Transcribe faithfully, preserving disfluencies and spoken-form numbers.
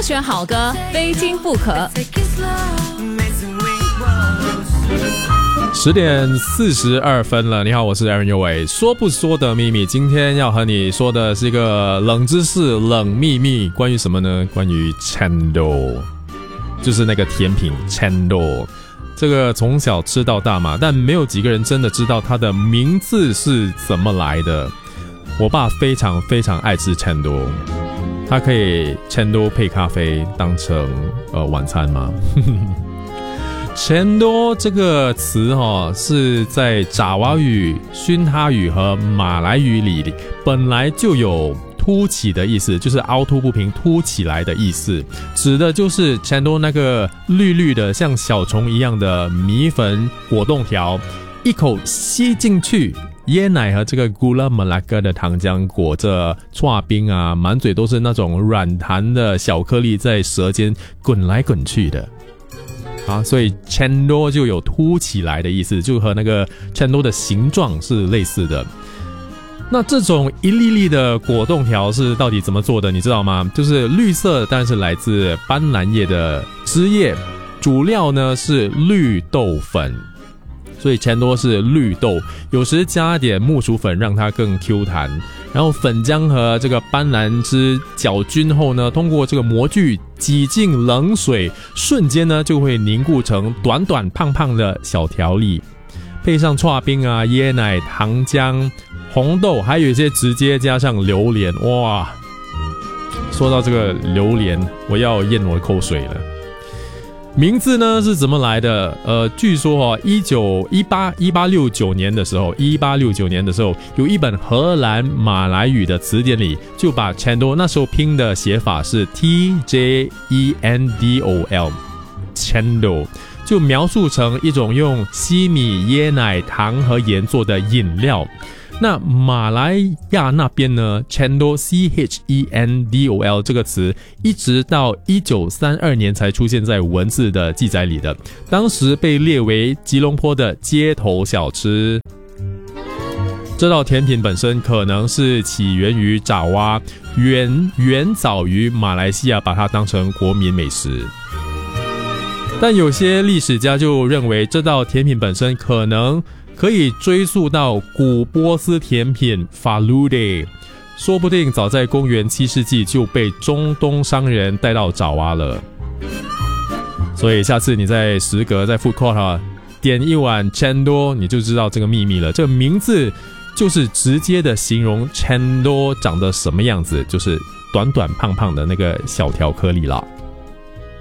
选好歌，非听不可。 十点四十二分了，你好，我是 Aaron 右伟。说不说的秘密，今天要和你说的是一个冷知识、冷秘密，关于什么呢？关于 Chendol， 就是那个甜品 Chendol。这个从小吃到大嘛，但没有几个人真的知道它的名字是怎么来的。我爸非常非常爱吃 Chendol， 他可以 Chendol 配咖啡当成呃晚餐吗？Chendol 这个词哦，是在爪哇语、熏哈语和马来语里本来就有凸起的意思，就是凹凸不平、凸起来的意思，指的就是 Chendol 那个绿绿的像小虫一样的米粉果冻条，一口吸进去，椰奶和这个 Gula Melaka 的糖浆裹着刨冰啊，满嘴都是那种软弹的小颗粒在舌尖滚来滚去的。啊，所以 Chendol 就有凸起来的意思，就和那个 Chendol 的形状是类似的。那这种一粒粒的果冻条是到底怎么做的，你知道吗？就是绿色，当然是来自斑斓叶的枝叶，主料呢是绿豆粉。所以 Chendol 是绿豆，有时加点木薯粉让它更 Q 弹，然后粉浆和这个斑斓汁搅均后呢，通过这个模具挤进冷水，瞬间呢就会凝固成短短胖胖的小条粒，配上刨冰啊、椰奶、糖浆、红豆，还有一些直接加上榴莲。哇，说到这个榴莲，我要咽我的口水了。名字呢是怎么来的？呃，据说哦，一九一八一八六九年的时候，一八六九年的时候，有一本荷兰马来语的词典里就把 Chendol 那时候拼的写法是 T J E N D O L Chendol， 就描述成一种用西米、椰奶、糖和盐做的饮料。那马来亚那边呢 Chendol C H E N D O L 这个词一直到一九三二年才出现在文字的记载里的，当时被列为吉隆坡的街头小吃。这道甜品本身可能是起源于爪哇，远远早于马来西亚把它当成国民美食。但有些历史家就认为这道甜品本身可能可以追溯到古波斯甜品 Falude， 说不定早在公元七世纪就被中东商人带到爪哇了。所以下次你在食阁在 Food Court、啊、点一碗 Chendol， 你就知道这个秘密了。这个名字就是直接的形容 Chendol 长得什么样子，就是短短胖胖的那个小条颗粒啦。